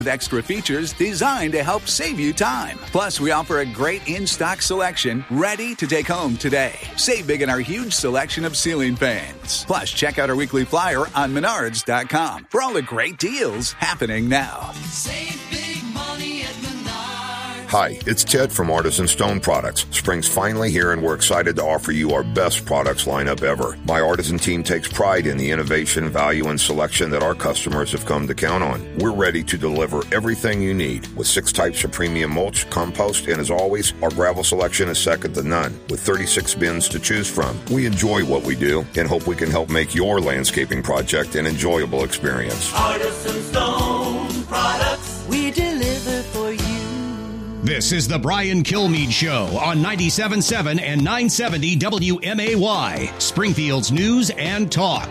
with extra features designed to help save you time. Plus, we offer a great in-stock selection ready to take home today. Save big in our huge selection of ceiling fans. Plus, check out our weekly flyer on Menards.com for all the great deals happening now. Save big money at Menards. Hi, it's Ted from Artisan Stone Products. Spring's finally here and we're excited to offer you our best products lineup ever. My Artisan team takes pride in the innovation, value, and selection that our customers have come to count on. We're ready to deliver everything you need with 6 types of premium mulch, compost, and as always, our gravel selection is second to none with 36 bins to choose from. We enjoy what we do and hope we can help make your landscaping project an enjoyable experience. Artisan Stone Products. We deliver for you. This is the Brian Kilmeade Show on 97.7 and 970 WMAY, Springfield's news and talk.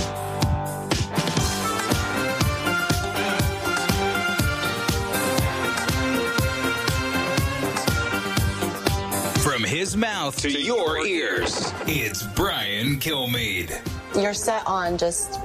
From his mouth to your ears, it's Brian Kilmeade. You're set on just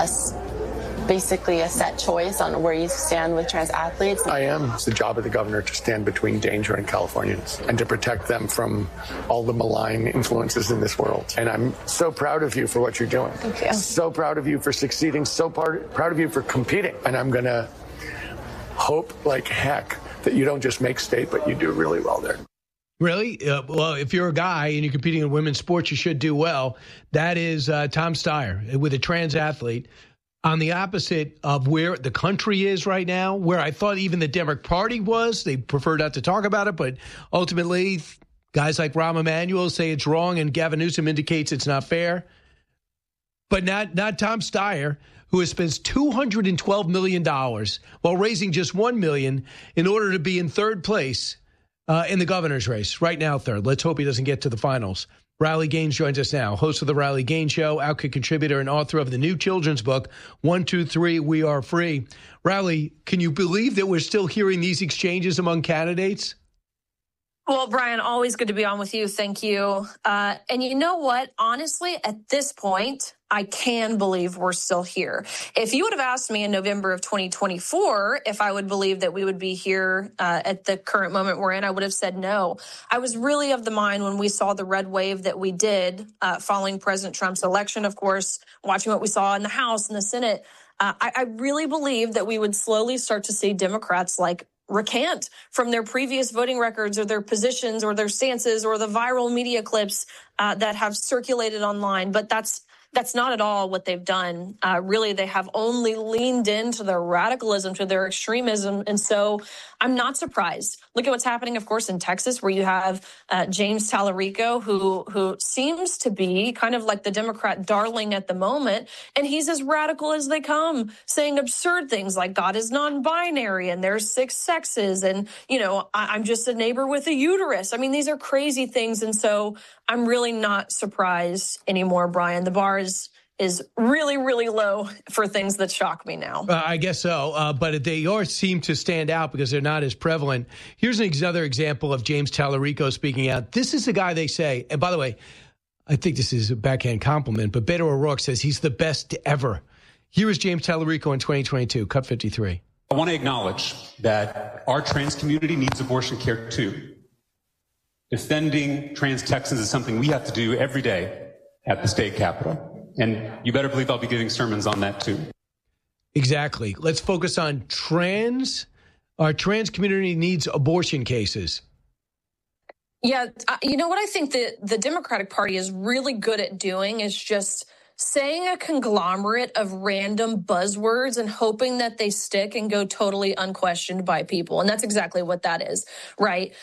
basically a set choice on where you stand with trans athletes. I am. It's the job of the governor to stand between danger and Californians and to protect them from all the malign influences in this world. And I'm so proud of you for what you're doing. Thank you. So proud of you for succeeding. So proud of you for competing. And I'm going to hope like heck that you don't just make state, but you do really well there. Really? Well, if you're a guy and you're competing in women's sports, you should do well. That is Tom Steyer with a trans athlete. On the opposite of where the country is right now, where I thought even the Democratic Party was, they prefer not to talk about it, but ultimately guys like Rahm Emanuel say it's wrong and Gavin Newsom indicates it's not fair. But not Tom Steyer, who has spent $212 million while raising just $1 million in order to be in third place in the governor's race. Right now, third. Let's hope he doesn't get to the finals. Riley Gaines joins us now, host of the Riley Gaines Show, Outkick contributor and author of the new children's book, 1, 2, 3, We Are Free. Riley, can you believe that we're still hearing these exchanges among candidates? Well, Brian, always good to be on with you. Thank you. And you know what? Honestly, at this point, I can believe we're still here. If you would have asked me in November of 2024 if I would believe that we would be here at the current moment we're in, I would have said no. I was really of the mind when we saw the red wave that we did following President Trump's election, of course, watching what we saw in the House and the Senate. I really believe that we would slowly start to see Democrats like recant from their previous voting records or their positions or their stances or the viral media clips that have circulated online. But that's not at all what they've done. Really, they have only leaned into their radicalism, to their extremism. And so I'm not surprised. Look at what's happening, of course, in Texas, where you have James Tallarico, who seems to be kind of like the Democrat darling at the moment. And he's as radical as they come, saying absurd things like God is non-binary and there's 6 sexes. And, you know, I'm just a neighbor with a uterus. I mean, these are crazy things. And so I'm really not surprised anymore, Brian. The bar is really, really low for things that shock me now. I guess so, but they seem to stand out because they're not as prevalent. Here's another example of James Tallarico speaking out. This is the guy they say, and by the way, I think this is a backhand compliment, but Beto O'Rourke says he's the best ever. Here is James Tallarico in 2022, Cut 53. I want to acknowledge that our trans community needs abortion care too. Defending trans Texans is something we have to do every day at the state capitol. And you better believe I'll be giving sermons on that too. Exactly. Let's focus on trans. Our trans community needs abortion cases. Yeah, you know what I think that the Democratic Party is really good at doing is just saying a conglomerate of random buzzwords and hoping that they stick and go totally unquestioned by people. And that's exactly what that is, right?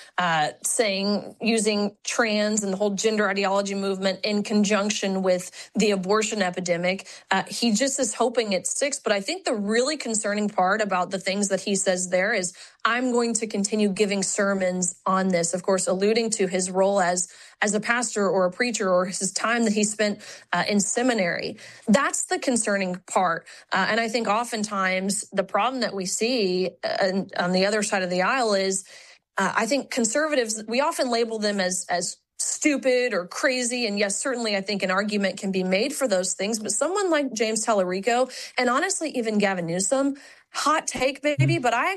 Using trans and the whole gender ideology movement in conjunction with the abortion epidemic. He just is hoping it sticks. But I think the really concerning part about the things that he says there is, I'm going to continue giving sermons on this, of course, alluding to his role as a pastor or a preacher or his time that he spent in seminary. That's the concerning part. And I think oftentimes the problem that we see on the other side of the aisle is I think conservatives, we often label them as stupid or crazy. And yes, certainly I think an argument can be made for those things. But someone like James Tallarico and honestly, even Gavin Newsom, hot take, baby, but I